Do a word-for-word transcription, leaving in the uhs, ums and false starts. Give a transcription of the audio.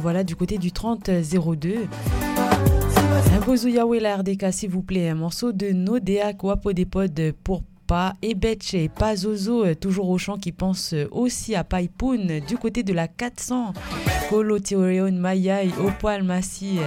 voilà, du côté du trente zéro deux. Un beau Zouyaoué la R D K, s'il vous plaît. Un morceau de Nodea Kwapo des Pods pour pas et Betche et pas Zozo, toujours au chant qui pense aussi à Paipoun du côté de la quatre cents. Kolo Théoréon Mayaï, Opal Massi,